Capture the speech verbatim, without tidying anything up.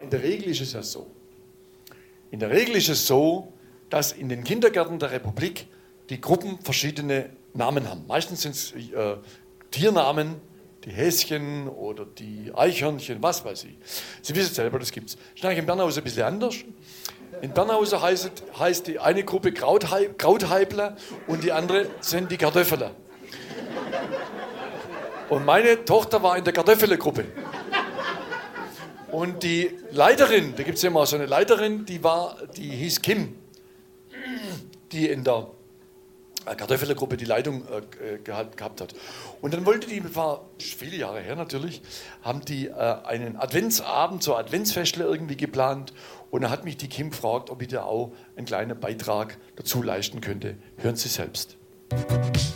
in der Regel ist es ja so. In der Regel ist es so, dass in den Kindergärten der Republik die Gruppen verschiedene Namen haben. Meistens sind es äh, Tiernamen, die Häschen oder die Eichhörnchen, was weiß ich. Sie wissen selber, das gibt es. Das ist eigentlich in Bernhausen ein bisschen anders. In Bernhausen heißt, heißt die eine Gruppe Krautheib, Krautheibler und die andere sind die Kartoffeler. Und meine Tochter war in der Kartoffelergruppe. Und die Leiterin, da gibt es ja mal so eine Leiterin, die, war, die hieß Kim, die in der Kartoffelergruppe die Leitung äh, gehabt, gehabt hat. Und dann wollte die, war viele Jahre her natürlich, haben die äh, einen Adventsabend, so Adventsfestle irgendwie geplant. Und da hat mich die Kim gefragt, ob ich da auch einen kleinen Beitrag dazu leisten könnte. Hören Sie selbst.